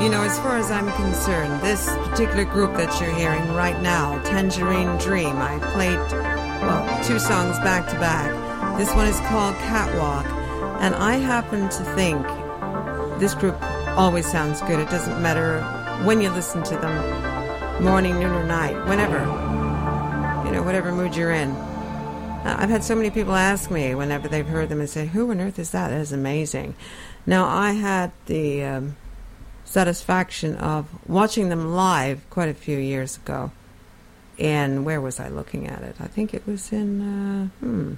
You know, as far as I'm concerned, this particular group that you're hearing right now, Tangerine Dream, I played, well, 2 songs back to back. This one is called Catwalk, and I happen to think this group always sounds good. It doesn't matter when you listen to them, morning, noon, or night, whenever, you know, whatever mood you're in. I've had so many people ask me whenever they've heard them and say, who on earth is that? That is amazing. Now, I had the satisfaction of watching them live quite a few years ago. And where was I looking at it? I think it was in,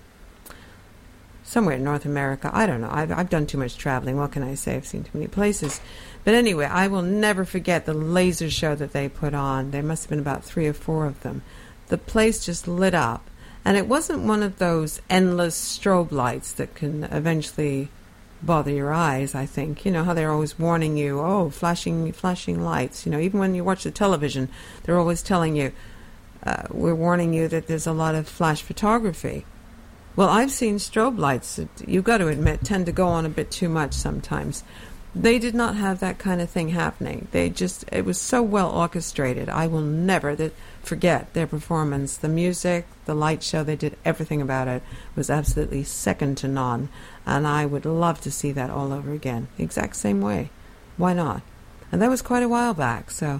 somewhere in North America. I don't know. I've done too much traveling. What can I say? I've seen too many places. But anyway, I will never forget the laser show that they put on. There must have been about 3 or 4 of them. The place just lit up. And it wasn't one of those endless strobe lights that can eventually bother your eyes, I think. You know how they're always warning you, oh, flashing lights. You know, even when you watch the television, they're always telling you, we're warning you that there's a lot of flash photography. Well, I've seen strobe lights that, you've got to admit, tend to go on a bit too much sometimes. They did not have that kind of thing happening. It was so well orchestrated. I will never forget their performance. The music, the light show, they did everything about it. Was absolutely second to none. And I would love to see that all over again. The exact same way. Why not? And that was quite a while back. So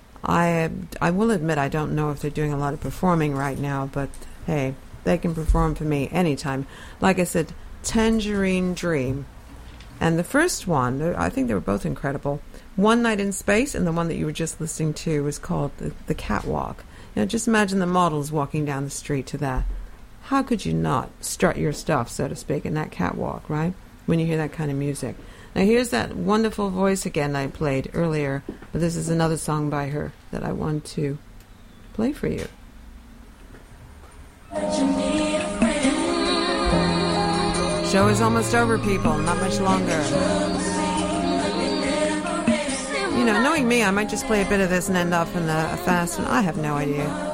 I will admit I don't know if they're doing a lot of performing right now, but hey, they can perform for me anytime. Like I said, Tangerine Dream. And the first one, I think they were both incredible. One Night in Space, and the one that you were just listening to was called the Catwalk. Now, just imagine the models walking down the street to that. How could you not strut your stuff, so to speak, in that catwalk, right? When you hear that kind of music. Now, here's that wonderful voice again I played earlier. But this is another song by her that I want to play for you. Show is almost over, people. Not much longer. You know, knowing me, I might just play a bit of this and end up in a fast one. I have no idea.